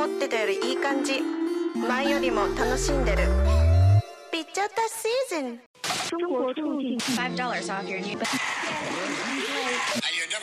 思ってたよりいい感じ。前よりも楽しんでる。ピッチャータシーズン。 中国促进$5 off your new